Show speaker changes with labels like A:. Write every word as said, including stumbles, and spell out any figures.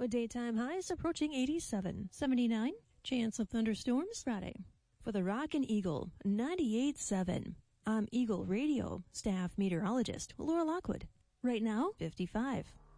A: with daytime highs approaching eighty-seven. seventy-nine, chance of thunderstorms Friday. For the Rockin' Eagle, ninety-eight point seven. I'm Eagle Radio staff meteorologist Laura Lockwood. Right now, fifty-five.